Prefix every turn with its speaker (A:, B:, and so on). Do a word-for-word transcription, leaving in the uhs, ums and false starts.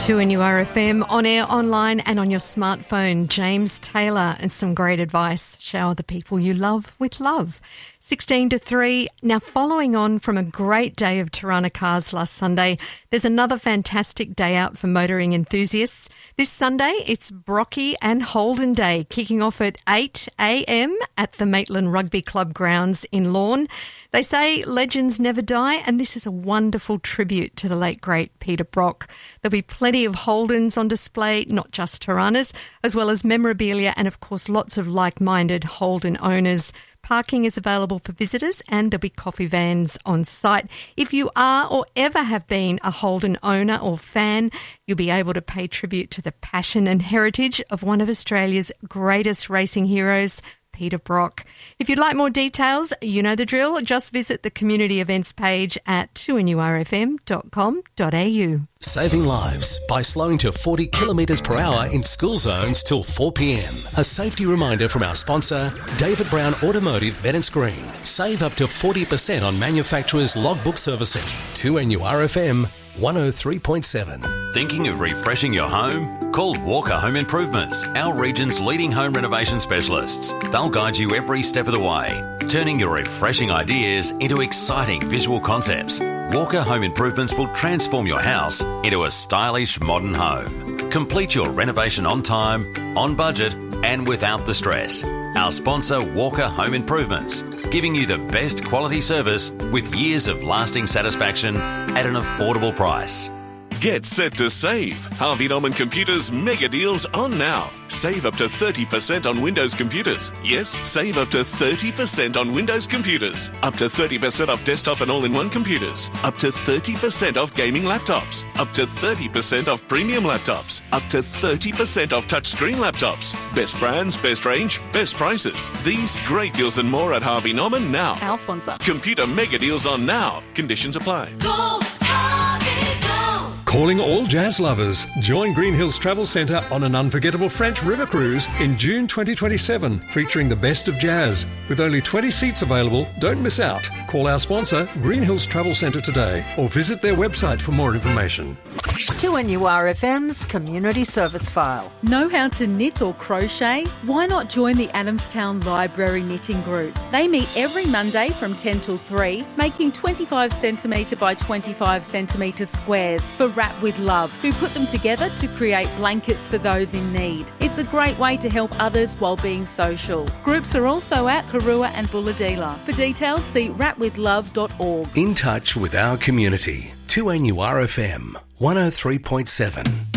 A: two N U R F M, on air, online and on your smartphone. James Taylor and some great advice. Shower the people you love with love. sixteen to three. Now, following on from a great day of Tirana cars last Sunday, there's another fantastic day out for motoring enthusiasts. This Sunday, it's Brocky and Holden Day, kicking off at eight a.m. at the Maitland Rugby Club grounds in Lorne. They say legends never die, and this is a wonderful tribute to the late, great Peter Brock. There'll be plenty of Holdens on display, not just Tiranas, as well as memorabilia and, of course, lots of like-minded Holden owners. Parking is available for visitors and there'll be coffee vans on site. If you are or ever have been a Holden owner or fan, you'll be able to pay tribute to the passion and heritage of one of Australia's greatest racing heroes, Peter Brock. If you'd like more details, you know the drill. Just visit the community events page at two N U R F M dot com dot a u.
B: Saving lives by slowing to forty kilometres per hour in school zones till four p.m. A safety reminder from our sponsor, David Brown Automotive Bennetts Green. Save up to forty percent on manufacturers' logbook servicing. two N U R F M one oh three point seven.
C: Thinking of refreshing your home? Call Walker Home Improvements, our region's leading home renovation specialists. They'll guide you every step of the way, turning your refreshing ideas into exciting visual concepts. Walker Home Improvements will transform your house into a stylish modern home. Complete your renovation on time, on budget, and without the stress. Our sponsor, Walker Home Improvements, giving you the best quality service with years of lasting satisfaction at an affordable price.
D: Get set to save. Harvey Norman Computers mega deals on now. Save up to thirty percent on Windows computers. Yes, save up to thirty percent on Windows computers. Up to thirty percent off desktop and all-in-one computers. Up to thirty percent off gaming laptops. Up to thirty percent off premium laptops. Up to thirty percent off touchscreen laptops. Best brands, best range, best prices. These great deals and more at Harvey Norman now.
E: Our sponsor.
D: Computer mega deals on now. Conditions apply.
E: Go, Harvey, go!
F: Calling all jazz lovers. Join Green Hills Travel Centre on an unforgettable French river cruise in June twenty twenty-seven, featuring the best of jazz. With only twenty seats available, don't miss out. Call our sponsor, Green Hills Travel Centre today, or visit their website for more information.
G: two N U R F M's Community Service File.
E: Know how to knit or crochet? Why not join the Adamstown Library Knitting Group? They meet every Monday from ten till three, making twenty-five centimetre by twenty-five centimetre squares for Wrap with Love, who put them together to create blankets for those in need. It's a great way to help others while being social. Groups are also at Karua and Bulladila. For details, see wrap with love dot org.
B: In touch with our community. two N U R F M one oh three point seven.